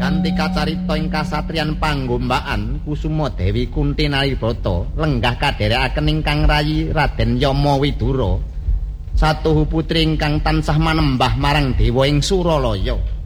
Kanthi kacarita ing kasatriyan panggombakan Kusuma Dewi Kunti Naribata lenggah kadherekaken ingkang rayi Raden Yama Widura satuhu putri ingkang tansah manembah marang dewa ing Suralaya.